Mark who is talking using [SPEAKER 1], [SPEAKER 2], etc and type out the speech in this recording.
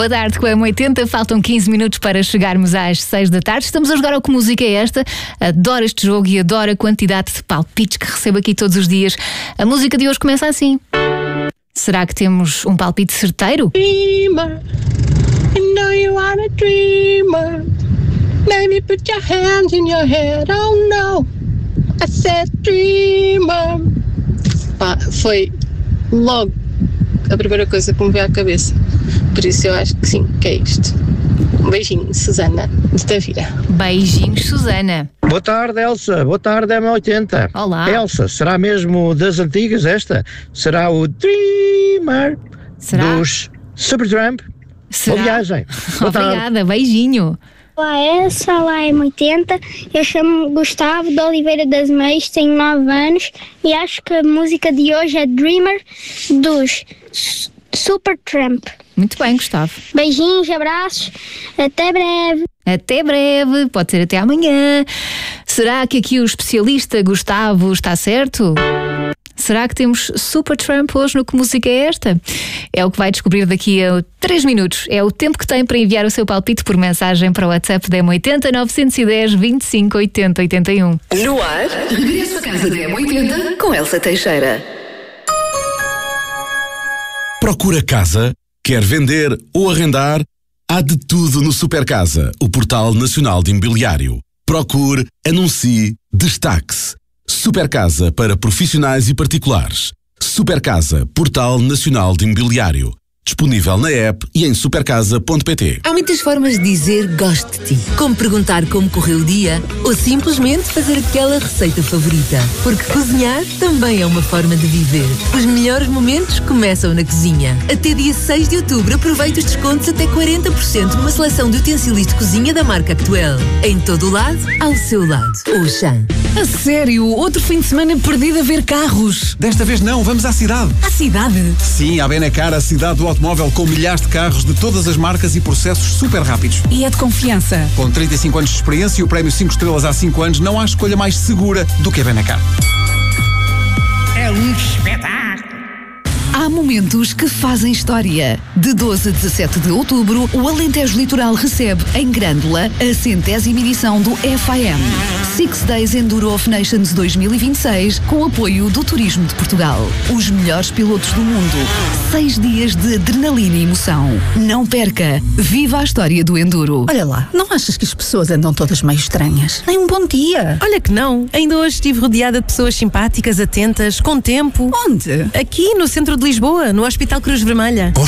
[SPEAKER 1] Boa tarde, com a M80, faltam 15 minutos para chegarmos às 6 da tarde. Estamos a jogar ao Que Música é Esta? Adoro este jogo e adoro a quantidade de palpites que recebo aqui todos os dias. A música de hoje começa assim. Será que temos um palpite certeiro?
[SPEAKER 2] Dreamer, I know you are a dreamer. Maybe put your hands in your head. Oh no, I said dreamer. Pá, foi logo a primeira coisa que me veio à cabeça. Por isso eu acho que sim, que é isto. Um beijinho, Susana, de Tavira.
[SPEAKER 1] Beijinhos, Susana.
[SPEAKER 3] Boa tarde, Elsa. Boa tarde, M80.
[SPEAKER 1] Olá.
[SPEAKER 3] Elsa, será mesmo das antigas esta? Será o Dreamer dos Supertramp?
[SPEAKER 1] Será?
[SPEAKER 3] Boa viagem. Boa
[SPEAKER 1] Obrigada,
[SPEAKER 3] tarde.
[SPEAKER 1] beijinho.
[SPEAKER 4] Olá Elsa, olá M80, eu chamo-me Gustavo de Oliveira das Meias, tenho 9 anos e acho que a música de hoje é Dreamer dos Supertramp.
[SPEAKER 1] Muito bem, Gustavo.
[SPEAKER 4] Beijinhos, abraços, até breve.
[SPEAKER 1] Até breve, pode ser até amanhã. Será que aqui o especialista Gustavo está certo? Será que temos Supertramp hoje no Que Música é Esta? É o que vai descobrir daqui a 3 minutos. É o tempo que tem para enviar o seu palpite por mensagem para o WhatsApp da M80 910 25 80 81.
[SPEAKER 5] No ar, regresso a casa da M80 com Elsa Teixeira.
[SPEAKER 6] Procura casa? Quer vender ou arrendar? Há de tudo no Supercasa, o portal nacional de imobiliário. Procure, anuncie, destaque-se. Supercasa para profissionais e particulares. Supercasa, portal nacional de imobiliário. Disponível na app e em supercasa.pt.
[SPEAKER 7] Há muitas formas de dizer gosto de ti. Como perguntar como correu o dia ou simplesmente fazer aquela receita favorita. Porque cozinhar também é uma forma de viver. Os melhores momentos começam na cozinha. Até dia 6 de outubro aproveita os descontos até 40% numa seleção de utensílios de cozinha da marca Actuel. Em todo o lado, ao seu lado. Oxan.
[SPEAKER 8] A sério? Outro fim de semana perdido a ver carros?
[SPEAKER 9] Desta vez não, vamos à cidade.
[SPEAKER 8] À cidade?
[SPEAKER 9] Sim, à Benacar, a cidade do automóvel com milhares de carros de todas as marcas e processos super rápidos.
[SPEAKER 8] E é de confiança?
[SPEAKER 9] Com 35 anos de experiência e o prémio 5 estrelas há 5 anos, não há escolha mais segura do que a Benacar.
[SPEAKER 10] É um espetáculo!
[SPEAKER 8] Há momentos que fazem história. De 12 a 17 de outubro, o Alentejo Litoral recebe, em Grândola, a 100ª edição do FIM. 6 Days Enduro of Nations 2026, com apoio do Turismo de Portugal. Os melhores pilotos do mundo. 6 dias de adrenalina e emoção. Não perca! Viva a história do Enduro.
[SPEAKER 11] Olha lá, não achas que as pessoas andam todas meio estranhas? Nem um bom dia.
[SPEAKER 12] Olha que não. Ainda hoje estive rodeada de pessoas simpáticas, atentas, com tempo.
[SPEAKER 11] Onde?
[SPEAKER 12] Aqui, no centro de Lisboa, no Hospital Cruz Vermelha.